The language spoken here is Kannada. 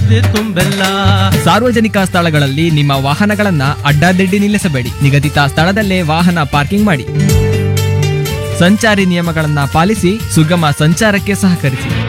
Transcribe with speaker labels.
Speaker 1: ಬಿಸ್ನೆಸ್ ತುಂಬೆಲ್ಲ.
Speaker 2: ಸಾರ್ವಜನಿಕ ಸ್ಥಳಗಳಲ್ಲಿ ನಿಮ್ಮ ವಾಹನಗಳನ್ನ ಅಡ್ಡಾದಿಡ್ಡಿ ನಿಲ್ಲಿಸಬೇಡಿ. ನಿಗದಿತ ಸ್ಥಳದಲ್ಲೇ ವಾಹನ ಪಾರ್ಕಿಂಗ್ ಮಾಡಿ. ಸಂಚಾರಿ ನಿಯಮಗಳನ್ನ ಪಾಲಿಸಿ ಸುಗಮ ಸಂಚಾರಕ್ಕೆ ಸಹಕರಿಸಿ.